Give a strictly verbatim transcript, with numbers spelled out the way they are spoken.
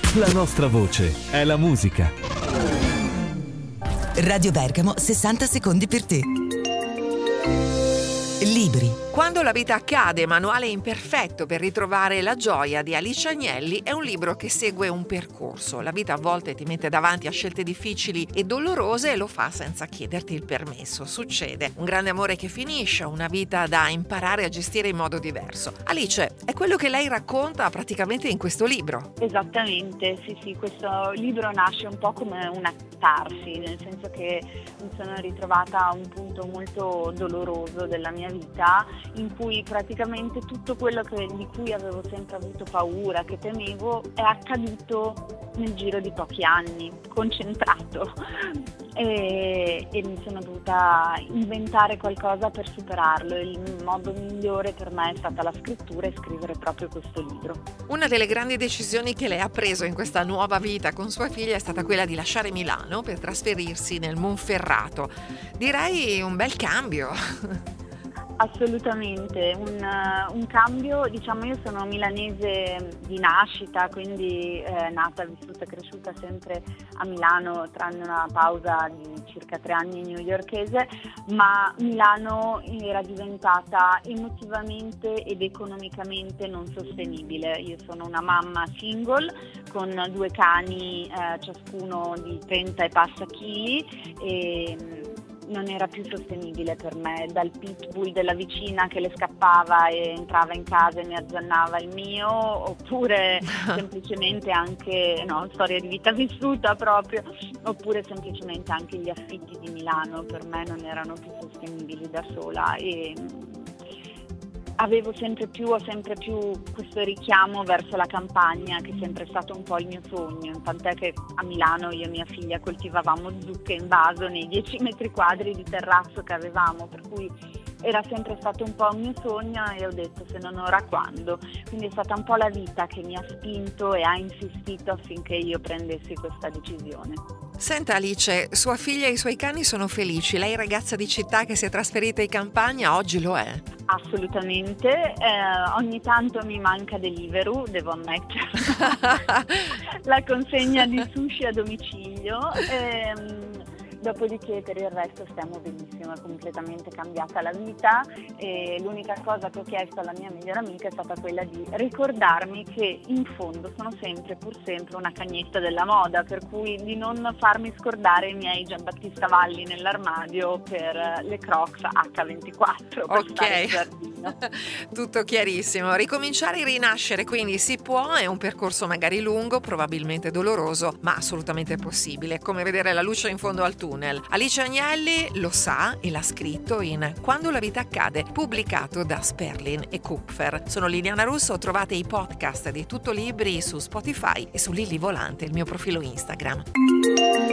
La nostra voce è la musica. Radio Bergamo, sessanta secondi per te. Libri. Quando la vita accade, manuale imperfetto per ritrovare la gioia di Alice Agnelli, è un libro che segue un percorso. La vita a volte ti mette davanti a scelte difficili e dolorose e lo fa senza chiederti il permesso. Succede. Un grande amore che finisce, una vita da imparare a gestire in modo diverso. Alice, è quello che lei racconta praticamente in questo libro. Esattamente, sì sì, questo libro nasce un po' come una catarsi, nel senso che mi sono ritrovata a un punto molto doloroso della mia vita, in cui praticamente tutto quello che, di cui avevo sempre avuto paura, che temevo, è accaduto nel giro di pochi anni, concentrato. E, e mi sono dovuta inventare qualcosa per superarlo. Il modo migliore per me è stata la scrittura e scrivere proprio questo libro. Una delle grandi decisioni che lei ha preso in questa nuova vita con sua figlia è stata quella di lasciare Milano per trasferirsi nel Monferrato. Direi un bel cambio. Assolutamente, un, un cambio, diciamo io sono milanese di nascita, quindi eh, nata, vissuta e cresciuta sempre a Milano, tranne una pausa di circa tre anni newyorkese, ma Milano era diventata emotivamente ed economicamente non sostenibile. Io sono una mamma single con due cani, eh, ciascuno di trenta e passa chili, e non era più sostenibile per me, dal pitbull della vicina che le scappava e entrava in casa e mi azzannava il mio, oppure semplicemente anche, no, storia di vita vissuta proprio, oppure semplicemente anche gli affitti di Milano per me non erano più sostenibili da sola e avevo sempre più, ho sempre più questo richiamo verso la campagna, che è sempre stato un po' il mio sogno, tant'è che a Milano io e mia figlia coltivavamo zucche in vaso nei dieci metri quadri di terrazzo che avevamo, per cui era sempre stato un po' un mio sogno e ho detto se non ora quando, quindi è stata un po' la vita che mi ha spinto e ha insistito affinché io prendessi questa decisione. Senta Alice, sua figlia e i suoi cani sono felici, lei ragazza di città che si è trasferita in campagna oggi lo è? Assolutamente, eh, ogni tanto mi manca Deliveroo, devo ammettere, la consegna di sushi a domicilio. Ehm, Dopodiché per il resto stiamo benissimo, è completamente cambiata la vita e l'unica cosa che ho chiesto alla mia migliore amica è stata quella di ricordarmi che in fondo sono sempre, pur sempre, una cagnetta della moda, per cui di non farmi scordare i miei Giambattista Valli nell'armadio per le Crocs acca ventiquattro per Ok, stare in giardino. tutto chiarissimo. Ricominciare e rinascere quindi si può, è un percorso magari lungo, probabilmente doloroso, ma assolutamente possibile, è come vedere la luce in fondo al tunnel. Alice Agnelli lo sa e l'ha scritto in Quando la vita accade, pubblicato da Sperlin e Kupfer. Sono Liliana Russo, trovate i podcast di Tutto Libri su Spotify e su Lilli Volante, il mio profilo Instagram.